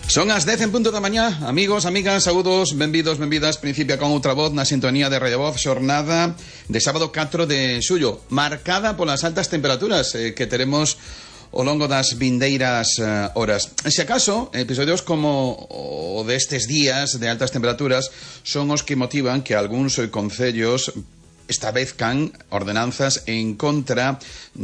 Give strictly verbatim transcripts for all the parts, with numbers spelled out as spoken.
Son as dez en punto da mañá, amigos, amigas, saúdos, benvidos, benvidas. Principia con outra voz na sintonía de Radio Voz, xornada de sábado catro de xullo, marcada polas altas temperaturas eh, que teremos ao longo das vindeiras uh, horas. Se acaso, episodios como o destes días de altas temperaturas son os que motivan que algúns concellos establezcan ordenanzas en contra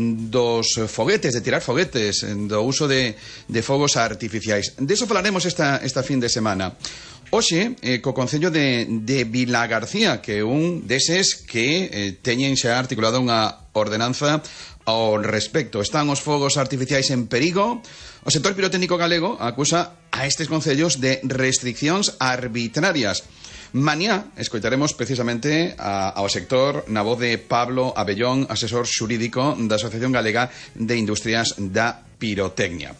dos foguetes, de tirar foguetes, do uso de, de fogos artificiais. De eso falaremos esta, esta fin de semana. Hoxe, eh, co Concello de, de Vilagarcía, que é un deses que eh, teñen xa articulado unha ordenanza ao respecto. Están os fogos artificiais en perigo. O sector pirotécnico galego acusa a estes concellos de restriccións arbitrarias. Mañá escoitaremos precisamente a, ao sector na voz de Pablo Abellón, asesor xurídico da Asociación Galega de Industrias da Pirotecnia.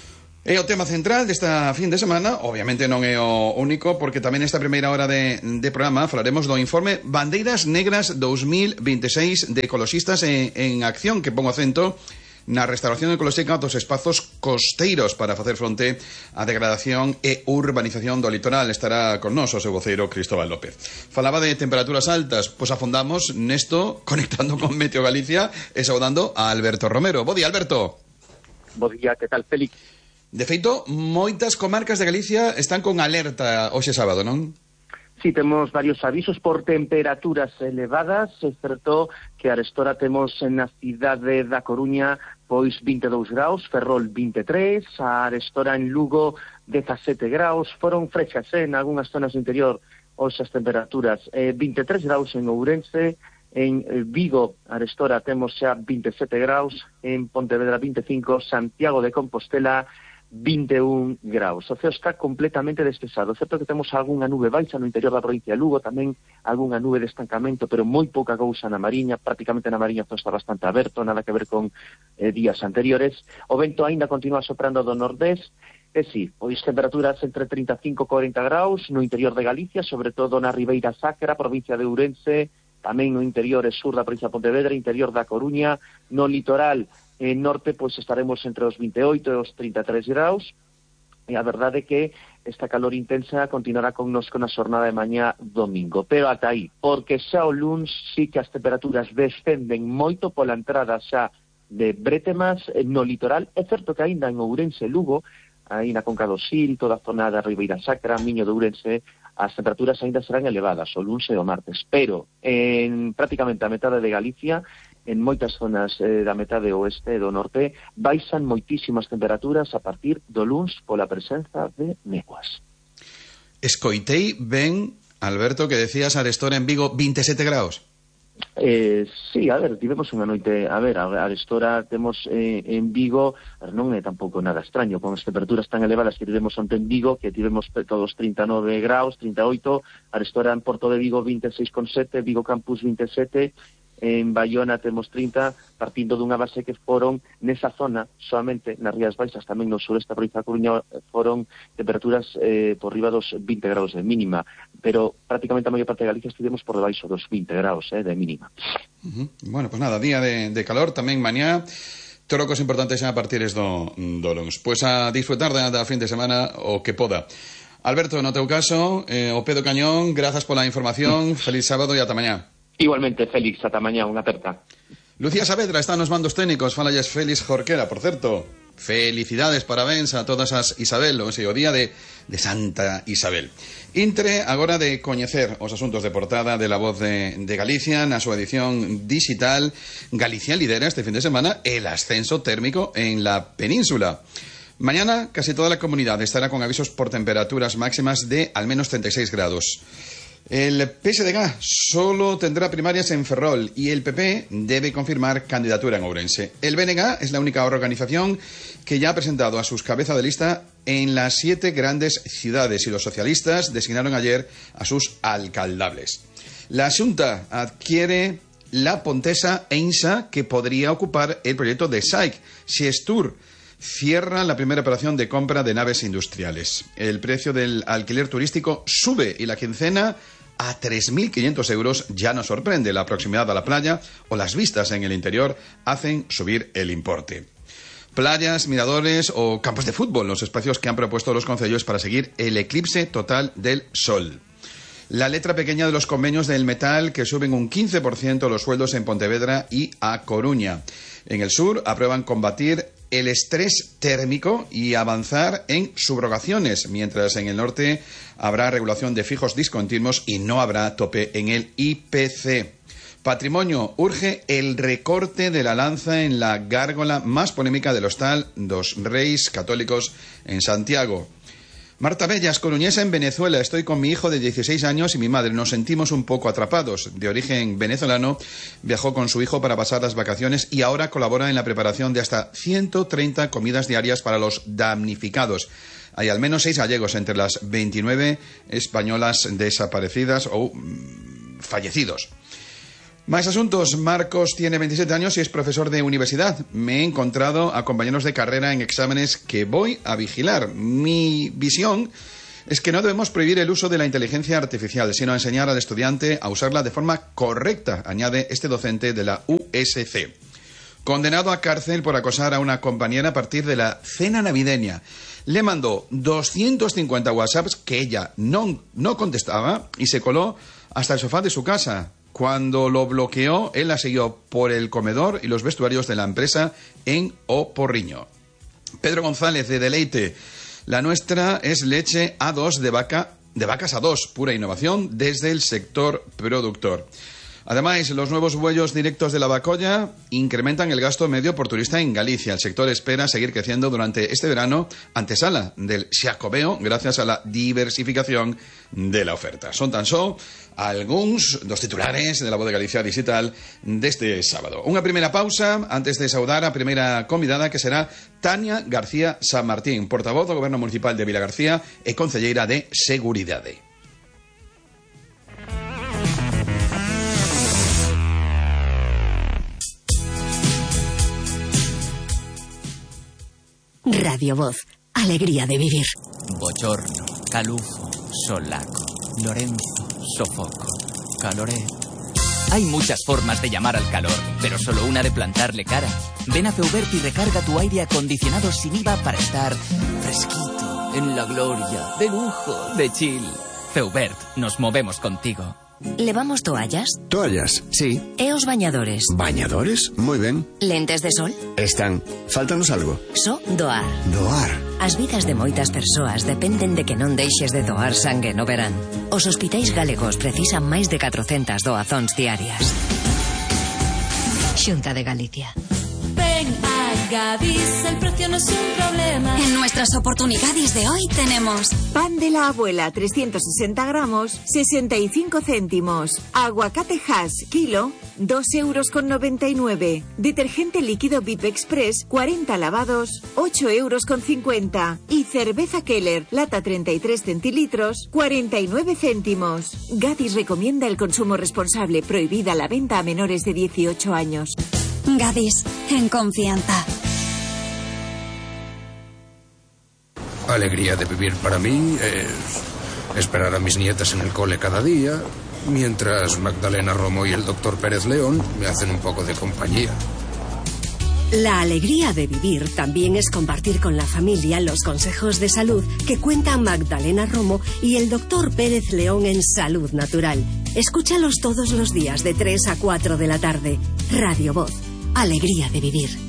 É o tema central desta fin de semana. Obviamente non é o único, porque tamén nesta primeira hora de, de programa falaremos do informe Bandeiras Negras dos mil veintiséis de Ecoloxistas en, en Acción, que pon o acento na restauración ecolóxica dos espazos costeiros para facer fronte á degradación e urbanización do litoral. Estará con nós o seu voceiro Cristóbal López. Falaba de temperaturas altas, pois afondamos nesto conectando con Meteo Galicia e saudando a Alberto Romero. Bo día, Alberto. Bo día, que tal, Félix? De feito, moitas comarcas de Galicia están con alerta hoxe sábado, non? Sí, temos varios avisos por temperaturas elevadas, excepto que arestora temos na cidade da Coruña pois vinte e dous graus, Ferrol vinte e tres, a arestora en Lugo dezasete graus, foron frechas eh, en algunhas zonas do interior hoxe as temperaturas, eh, vinte e tres graus en Ourense, en Vigo arestora temos xa vinte e sete graus, en Pontevedra vinte e cinco, Santiago de Compostela vinte e un graus. O ceo está completamente despexado, excepto que temos algunha nube baixa no interior da provincia de Lugo, tamén algunha nube de estancamento, pero moi pouca cousa na Mariña, prácticamente na Mariña todo está bastante aberto, nada que ver con eh, días anteriores. O vento aínda continúa soprando do nordés, e si, pois temperaturas entre trinta e cinco e corenta graus no interior de Galicia, sobre todo na Ribeira Sacra, provincia de Ourense, tamén no interior e sur da provincia de Pontevedra, interior da Coruña, no litoral en norte, pois estaremos entre os vinte e oito e os trinta e tres graus, e a verdade é que esta calor intensa continuará con nos con a xornada de mañá domingo, pero ata aí, porque xa o luns sí que as temperaturas descenden moito pola entrada xa de bretemas no litoral. É certo que aínda en Ourense e Lugo, aí na Conca do Sil, toda a zona da Ribeira Sacra, Miño de Ourense, as temperaturas aínda serán elevadas o luns e o martes, pero en prácticamente a metade de Galicia, en moitas zonas eh, da metade oeste e do norte, baixan moitísimas temperaturas a partir do luns pola presenza de néboas. Escoitei ben, Alberto, que decías arestora en Vigo vinte e sete graus. Eh, sí, a ver, tivemos unha noite, a ver, a arestora temos eh, en Vigo, non é tampouco nada extraño, con as temperaturas tan elevadas que tivemos onte en Vigo, que tivemos todos trinta e nove graus, trinta e oito, arestora en Porto de Vigo vinte e seis coma sete, Vigo Campus vinte e sete, en Baiona temos trinta, partindo dunha base que foron nesa zona, solamente nas Rías Baixas, tamén no sureste da provincia da Coruña, foron temperaturas eh, por riba dos vinte graus de mínima, pero prácticamente a maior parte de Galicia estivemos por debaixo dos vinte graus eh, de mínima. Uh-huh. Bueno, pues nada, día de, de calor, tamén mañá, trocos importantes xa a partir do, do luns. Pois a disfrutar da, da fin de semana o que poda. Alberto, no teu caso, eh, o pedo cañón, grazas pola información, feliz sábado e ata mañá. Igualmente, Félix, ata mañá, unha aperta. Lucía Saavedra está nos mandos técnicos, falalles Félix Jorquera, por certo. Felicidades, parabéns a todas as Isabel, o sea, o día de, de Santa Isabel. Intre agora de coñecer os asuntos de portada de La Voz de, de Galicia na súa edición digital. Galicia lidera este fin de semana el ascenso térmico en la península. Mañana casi toda la comunidad estará con avisos por temperaturas máximas de al menos treinta y seis grados. El P S D G solo tendrá primarias en Ferrol y el P P debe confirmar candidatura en Ourense. El B N G es la única organización que ya ha presentado a sus cabezas de lista en las siete grandes ciudades y los socialistas designaron ayer a sus alcaldables. La Xunta adquiere la Pontesa Einsa, que podría ocupar el proyecto de S A I C. Xestur cierra la primera operación de compra de naves industriales. El precio del alquiler turístico sube y la quincena a tres mil quinientos euros ya nos sorprende. La proximidad a la playa o las vistas en el interior hacen subir el importe. playas, miradores o campos de fútbol, los espacios que han propuesto los concellos para seguir el eclipse total del sol. La letra pequeña de los convenios del metal que suben un quince por ciento los sueldos en Pontevedra y A Coruña. En el sur aprueban combatir el estrés térmico y avanzar en subrogaciones, mientras en el norte habrá regulación de fijos discontinuos y no habrá tope en el I P C. Patrimonio urge el recorte de la lanza en la gárgola más polémica del hostal dos Reis Católicos en Santiago. Marta Bellas, coruñesa en Venezuela. Estoy con mi hijo de dieciséis años y mi madre. Nos sentimos un poco atrapados. De origen venezolano, viajó con su hijo para pasar las vacaciones y ahora colabora en la preparación de hasta ciento treinta comidas diarias para los damnificados. Hay al menos seis gallegos entre las veintinueve españolas desaparecidas o mmm, fallecidos. Más asuntos. Marcos tiene veintisiete años y es profesor de universidad. Me he encontrado a compañeros de carrera en exámenes que voy a vigilar. Mi visión es que no debemos prohibir el uso de la inteligencia artificial, sino enseñar al estudiante a usarla de forma correcta, añade este docente de la U S C. Condenado a cárcel por acosar a una compañera a partir de la cena navideña. Le mandó doscientos cincuenta WhatsApps que ella no, no contestaba y se coló hasta el sofá de su casa. Cuando lo bloqueó, él la siguió por el comedor y los vestuarios de la empresa en O Porriño. Pedro González, de Deleite. La nuestra es leche A dos de vaca, de vacas A dos, pura innovación desde el sector productor. Además, los nuevos vuelos directos de la Bacolla incrementan el gasto medio por turista en Galicia. El sector espera seguir creciendo durante este verano, antesala del Xacobeo, gracias a la diversificación de la oferta. Son tan solo algunos dos titulares de la Voz de Galicia Digital de este sábado. Una primera pausa antes de saudar a primera convidada, que será Tania García San Martín, portavoz do Goberno Municipal de Vilagarcía e concelleira de Seguridade. Radio Voz, alegría de vivir. Bochorno, calufo, solaco, Lorenzo, sofoco, caloret. Hay muchas formas de llamar al calor, pero solo una de plantarle cara. Ven a Feubert y recarga tu aire acondicionado sin I V A para estar fresquito, en la gloria, de lujo, de chill. Feubert, nos movemos contigo. ¿Levamos toallas? Toallas, sí. E os bañadores? ¿Bañadores? Moi ben. Lentes de sol? Están. Fáltanos algo. Só doar. Doar. As vidas de moitas persoas dependen de que non deixes de doar sangue no verán. Os hospitais galegos precisan máis de catrocentas doazóns diarias. Xunta de Galicia. Ven a Gadis, el precio no es un problema. En nuestras oportunidades de hoy tenemos pan de la abuela trescientos sesenta gramos, sesenta y cinco céntimos. Aguacate Hass, kilo, dos euros con noventa y nueve. Detergente líquido V I P Express, cuarenta lavados, ocho euros con cincuenta. Y cerveza Keller, lata treinta y tres centilitros, cuarenta y nueve céntimos. Gadis recomienda el consumo responsable, prohibida la venta a menores de dieciocho años. Gadis, en confianza. Alegría de vivir para mí es esperar a mis nietas en el cole cada día, mientras Magdalena Romo y el doctor Pérez León me hacen un poco de compañía. La alegría de vivir también es compartir con la familia los consejos de salud que cuentan Magdalena Romo y el doctor Pérez León en Salud Natural. Escúchalos todos los días de tres a cuatro de la tarde. Radio Voz, alegría de vivir.